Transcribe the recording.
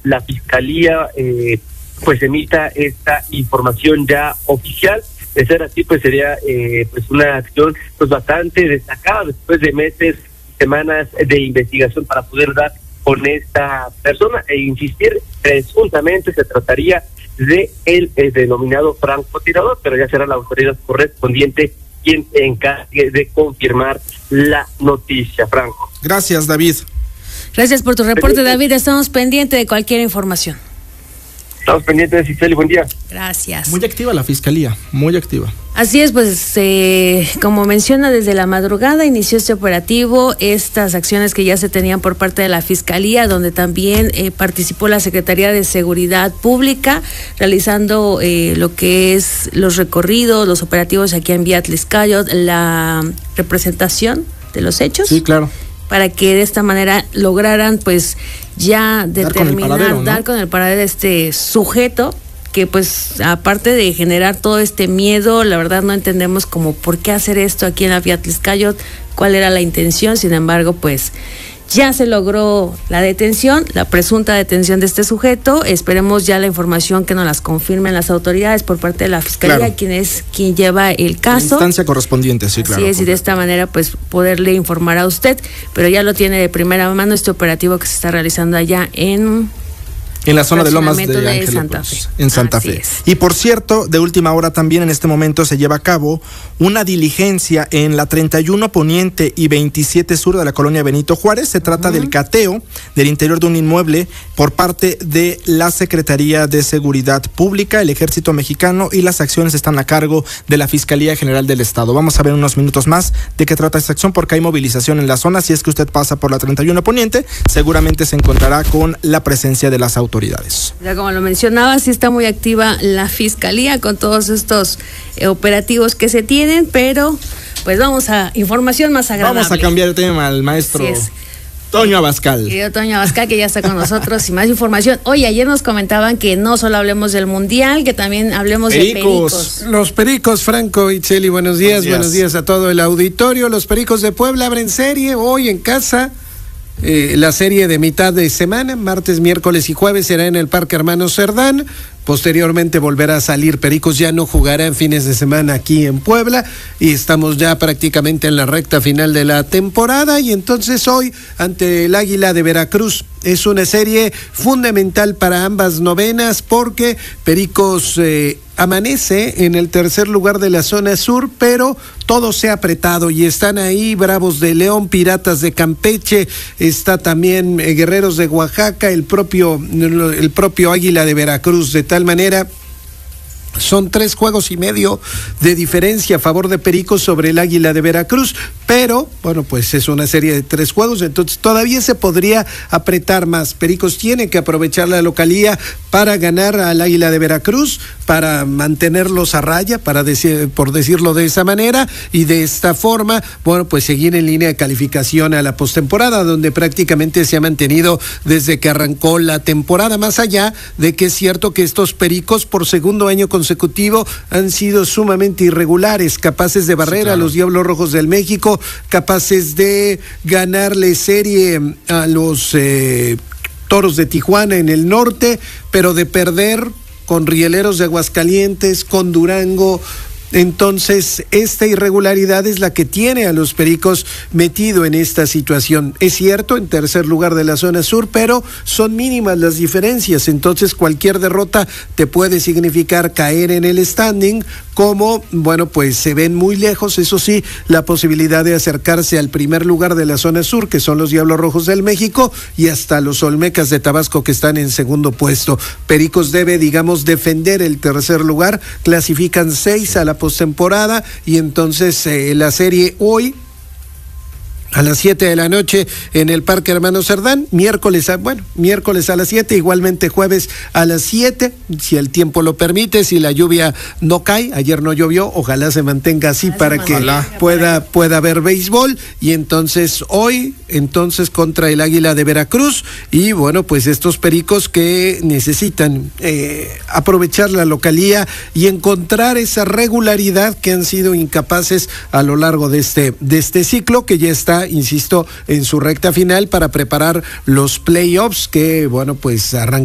la Fiscalía pues emita esta información ya oficial. De ser así, pues sería pues una acción pues bastante destacada después de meses, semanas de investigación para poder dar con esta persona e insistir, presuntamente se trataría de el denominado francotirador, pero ya será la autoridad correspondiente quien se encargue de confirmar la noticia, Franco. Gracias, David. Gracias por tu reporte, David. Estamos pendientes de cualquier información. Estamos pendientes, Cicely, buen día. Gracias. Muy activa la Fiscalía, muy activa. Así es, pues como menciona, desde la madrugada inició este operativo, estas acciones que ya se tenían por parte de la Fiscalía, donde también participó la Secretaría de Seguridad Pública, realizando lo que es los recorridos, los operativos aquí en Vía Tlaxcala, la representación de los hechos. Sí, claro. Para que de esta manera lograran pues ya determinar, dar con el paradero de este sujeto, que pues aparte de generar todo este miedo, la verdad no entendemos como por qué hacer esto aquí en la Vía Tlaxcala, cuál era la intención. Sin embargo, pues ya se logró la detención, la presunta detención de este sujeto. Esperemos ya la información que nos las confirmen las autoridades por parte de la Fiscalía, claro, quien lleva el caso. La instancia correspondiente, sí, claro. Así es, y de esta manera pues poderle informar a usted, pero ya lo tiene de primera mano este operativo que se está realizando allá en la zona de Lomas de Ángeles, Santa Fe. En Santa Fe. Y por cierto, de última hora también en este momento se lleva a cabo una diligencia en la 31 Poniente y 27 Sur de la colonia Benito Juárez. Se trata del cateo del interior de un inmueble por parte de la Secretaría de Seguridad Pública, el Ejército Mexicano, y las acciones están a cargo de la Fiscalía General del Estado. Vamos a ver unos minutos más de qué trata esta acción, porque hay movilización en la zona. Si es que usted pasa por la 31 Poniente, seguramente se encontrará con la presencia de las autoridades. Ya como lo mencionaba, sí está muy activa la Fiscalía con todos estos operativos que se tienen, pero pues vamos a información más agradable. Vamos a cambiar el tema al maestro Toño Abascal. Querido Toño Abascal, que ya está con nosotros y más información. Oye, ayer nos comentaban que no solo hablemos del Mundial, que también hablemos de Pericos. Los Pericos, Franco, Itzel, buenos días a todo el auditorio. Los Pericos de Puebla abren serie hoy en casa. La serie de mitad de semana, martes, miércoles y jueves, será en el Parque Hermanos Cerdán. Posteriormente volverá a salir. Pericos ya no jugará en fines de semana aquí en Puebla y estamos ya prácticamente en la recta final de la temporada. Y entonces hoy ante el Águila de Veracruz es una serie fundamental para ambas novenas, porque Pericos amanece en el tercer lugar de la zona sur, pero todo se ha apretado y están ahí Bravos de León, Piratas de Campeche, está también Guerreros de Oaxaca, el propio Águila de Veracruz, de tal manera son 3 juegos y medio de diferencia a favor de Pericos sobre el Águila de Veracruz, pero bueno, pues es una serie de 3 juegos, entonces todavía se podría apretar más. Pericos tiene que aprovechar la localía para ganar al Águila de Veracruz, para mantenerlos a raya, por decirlo de esa manera, y de esta forma, bueno, pues seguir en línea de calificación a la postemporada, donde prácticamente se ha mantenido desde que arrancó la temporada, más allá de que es cierto que estos Pericos por segundo año consecutivo han sido sumamente irregulares, capaces de barrer a los Diablos Rojos del México, capaces de ganarle serie a los Toros de Tijuana en el norte, pero de perder con Rieleros de Aguascalientes, con Durango. Entonces, esta irregularidad es la que tiene a los Pericos metido en esta situación. Es cierto, en tercer lugar de la zona sur, pero son mínimas las diferencias. Entonces, cualquier derrota te puede significar caer en el standing, como, bueno, pues se ven muy lejos, eso sí, la posibilidad de acercarse al primer lugar de la zona sur, que son los Diablos Rojos del México, y hasta los Olmecas de Tabasco, que están en segundo puesto. Pericos debe, digamos, defender el tercer lugar, clasifican 6 a la postemporada, y entonces la serie hoy a las 7 de la noche en el Parque Hermanos Cerdán, miércoles a las 7, igualmente jueves a las 7, si el tiempo lo permite, si la lluvia no cae, ayer no llovió, ojalá se mantenga así para que pueda haber béisbol, y entonces hoy, contra el Águila de Veracruz, y bueno, pues estos Pericos que necesitan aprovechar la localía y encontrar esa regularidad que han sido incapaces a lo largo de este ciclo, que ya está, insisto, en su recta final para preparar los playoffs que, bueno, pues arrancan